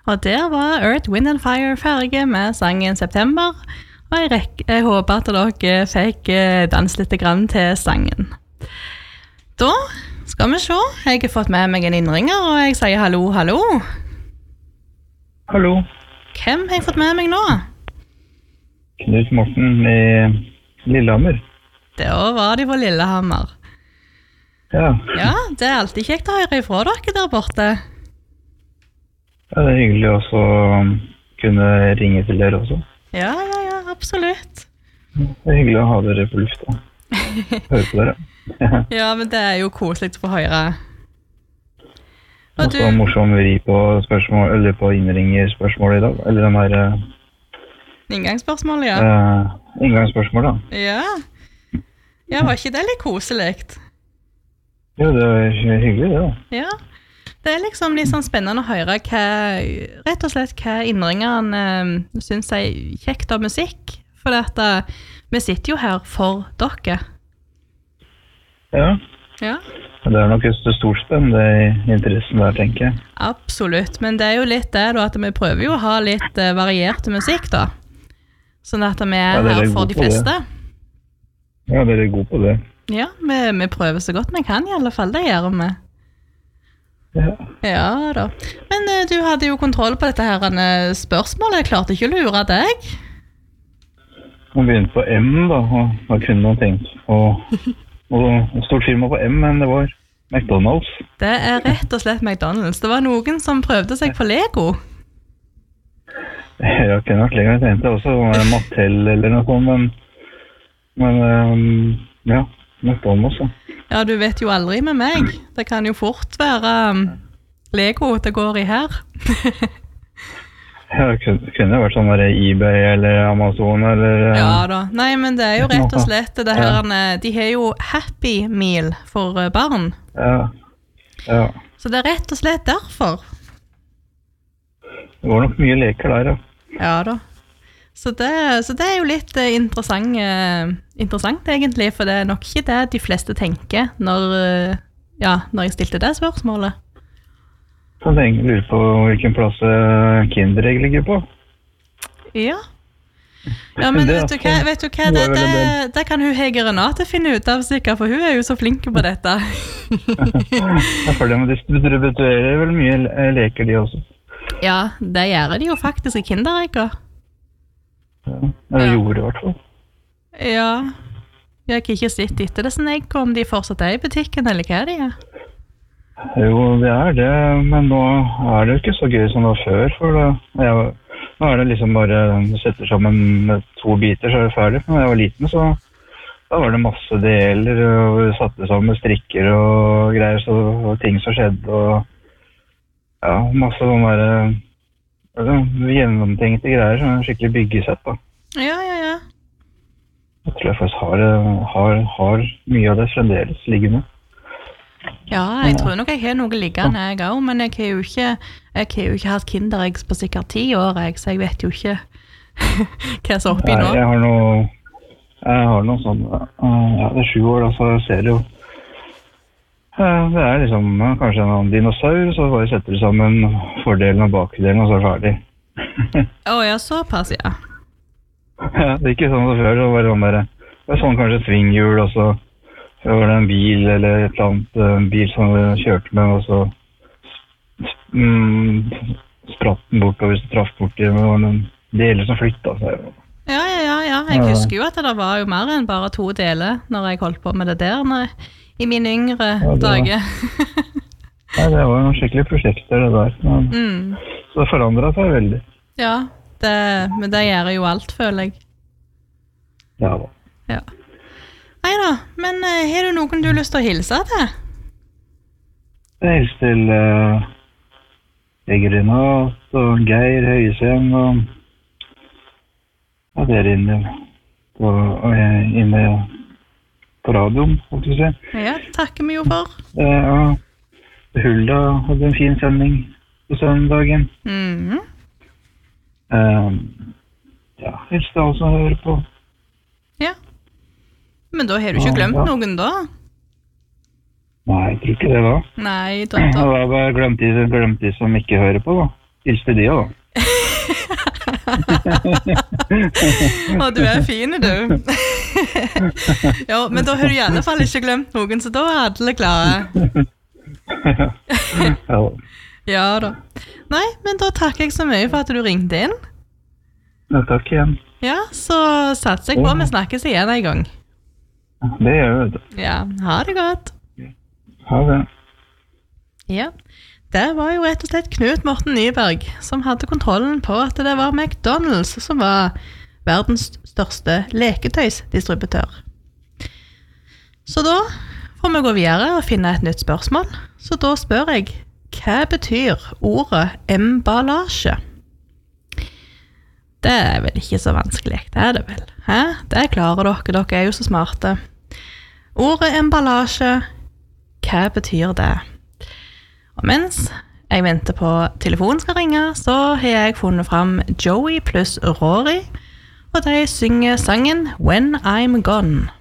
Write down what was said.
Og der var Earth, Wind and Fire ferdig med sangen September, og jeg håper at dere fikk dans litt grann til sangen. Da skal vi se, jeg har fått med meg en innringer, og jeg sier hallo, hallo. Hallo. Hvem har jeg fått med meg nå? Knut Morten i Lillehammer. Da var de på Lillehammer. Ja. Ja, det alltid kjekt å høre ifra dere der borte. Ja, det hyggelig også å kunne ringe til dere også. Ja, absolutt. Det hyggelig å ha dere på lufta. Høre på dere. Ja, men det jo koselig å få høre. Og så morsom vri på spørsmål, eller på innringerspørsmål i dag, eller den her... Inngangsspørsmål, ja. Inngangsspørsmål, da. Ja. Ja, var ikke det litt koselig? Jo, det var hyggelig, det da. Ja, det liksom litt sånn spennende å høre rett og slett hva innringerne synes kjekt av musikk. For vi sitter jo her for dere. Ja. Ja. Det nok et stort spenn, det interessen der, tenker jeg. Absolutt, men det jo litt det da, at vi prøver jo å ha litt varierte musikk da. Sånn at vi her for de fleste. Ja, dere god på det. Ja, vi prøver så godt vi kan i alle fall, det gjør vi. Ja. Ja da. Men du hadde jo kontroll på dette her spørsmålet, jeg klarte ikke å lure deg. Man begynte på M da, og da kunne man tenkt og stort firma på M, men det var McDonald's. Det rett og slett McDonald's. Det var noen som prøvde seg på Lego. Jeg kunne vært lenger, jeg tenkte også Mattel eller noe sånt, men ja, McDonald's da. Ja, du vet jo aldri med meg. Det kan jo fort være Lego det går i her. Ja, det kunne vært sånn der eBay eller Amazon eller... Ja da. Nei, men det jo rett og slett det her, de har jo Happy Meal for barn. Ja. Så det rett og slett derfor. Det var nok mye leker der, ja. Ja da. Så det jo litt interessant egentlig, for det nok ikke det de fleste tenker når jeg stilte det spørsmålet. Jeg lurer på hvilken plass Kinderegg ligger på. Ja. Ja, men vet du hva, det kan hun Hege Renate finne ut av sikkert, for hun jo så flink på dette. Jeg føler de distribuerer vel mye leker de også. Ja, det gjør de jo faktisk i Kinderegger. Ja, det gjorde det i hvert fall. Ja, jeg har ikke sett etter det sånn om de fortsatt i butikken, eller hva de Jo, det det, men nå det jo ikke så gøy som det var før, for nå det liksom bare, du setter sammen med 2 biter, så det ferdig. Men da jeg var liten, så da var det masse deler, og vi satte sammen med strikker og greier, og ting som skjedde, og ja, masse sånne gjennomtenkte greier, sånn skikkelig byggesett da. Ja. Jeg tror jeg faktisk har mye av det fremdeles liggende. Ja, jeg tror nok jeg har noe liggende jeg også, men jeg har jo ikke hatt Kindereggs på sikkert 10 år, så jeg vet jo ikke hva så oppi nå. Jeg har noe sånn, ja, det 7 år da, så jeg ser jo, det liksom kanskje en dinosaur, så bare setter du sammen fordelen og bakdelen, og så ferdig. Ja, såpass, ja. Ja, det ikke sånn som før, det var sånn der, det sånn kanskje svinghjul, og så var det en bil eller et eller annet bil som vi kjørte med, og så spratt den bort, og hvis du traff bort det var noen deler som flyttet seg. Ja, jeg husker jo at det var jo mer enn bare 2 deler når jeg holdt på med det der i mine yngre dager. Ja, det var noen skikkelig prosjekter det der, så det forandret seg veldig. Ja, men det gjør jo alt, føler jeg. Ja da. Ja. Neida, men har du noen du har lyst til å hilse til? Jeg hilser til Hege Renat og Geir Høyeseng og dere inne på radioen, holdt jeg å si. Ja, takker vi jo for. Ja, Hulda hadde en fin sending på søndagen. Ja, hilser til alle som hører på. Ja. Men da har du ikke glemt noen da? Nei, jeg tror ikke det da. Nei, Jeg har bare glemt de som ikke hører på da. Hils til de også. Å, du fin, du. Jo, men da har du i alle fall ikke glemt noen, så da alle klare. Ja. Ja da. Nei, men da takker jeg så mye for at du ringte inn. Ja, takk igjen. Ja, så satser jeg på vi snakkes igjen en gang. Det gjør vi, vet du. Ja, ha det godt. Ha det. Ja, det var jo rett og slett Knut Morten Nyberg som hadde kontrollen på at det var McDonald's som var verdens største leketøysdistributør. Så da får vi gå videre og finne et nytt spørsmål. Så da spør jeg, hva betyr ordet emballasje? Det er vel ikke så vanskelig, det er det vel. Hæ? Det klarer dere er jo så smarte. Ordet emballasje, hva betyr det? Og mens jeg venter på telefonen skal ringe, så har jeg funnet fram Joey pluss Rory, og de synger sangen When I'm Gone.